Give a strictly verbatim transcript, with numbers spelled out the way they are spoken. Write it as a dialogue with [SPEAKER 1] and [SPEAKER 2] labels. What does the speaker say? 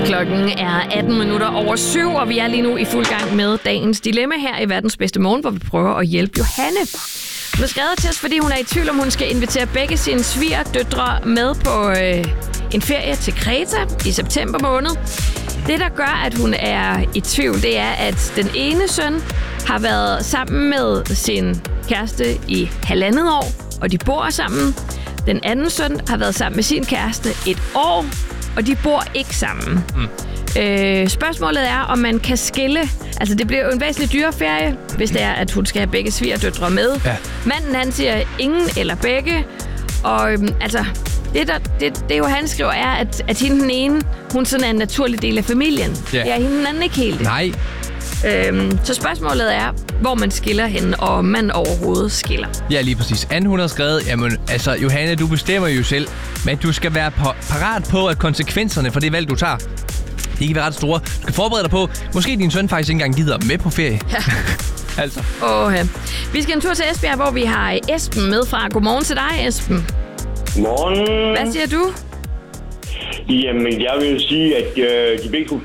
[SPEAKER 1] Klokken er atten minutter over syv, og vi er lige nu i fuld gang med dagens dilemma her i Verdens Bedste Morgen, hvor vi prøver at hjælpe Johanne. Hun har skrevet til os, fordi hun er i tvivl, om hun skal invitere begge sine svigerdøtre med på øh, en ferie til Kreta i september måned. Det, der gør, at hun er i tvivl, det er, at den ene søn har været sammen med sin kæreste i halvandet år, og de bor sammen. Den anden søn har været sammen med sin kæreste et år, og de bor ikke sammen. Mm. Øh, spørgsmålet er, om man kan skille. Altså, det bliver jo en væsentlig dyrere ferie, hvis det er, at hun skal have begge svigerdøtre med. Ja. Manden, han siger ingen eller begge. Og øhm, altså, det, der, det, det jo han skriver, er, at, at hende den ene, hun sådan er en naturlig del af familien. Ja. Det er hende den anden ikke helt.
[SPEAKER 2] Nej.
[SPEAKER 1] Øhm, så spørgsmålet er, hvor man skiller hende, og om man overhovedet skiller.
[SPEAKER 2] Ja, lige præcis. Anne, hun har skrevet, jamen, altså, Johanne, du bestemmer jo selv, men du skal være parat på, at konsekvenserne for det valg, du tager, de kan være ret store. Du skal forberede dig på, måske din søn faktisk ikke engang gider med på ferie. Ja. altså.
[SPEAKER 1] Åh, ja. Vi skal en tur til Esbjerg, hvor vi har Esben med fra. Godmorgen til dig, Esben.
[SPEAKER 3] Godmorgen.
[SPEAKER 1] Hvad siger du?
[SPEAKER 3] Jamen, jeg vil sige, at øh, de begge to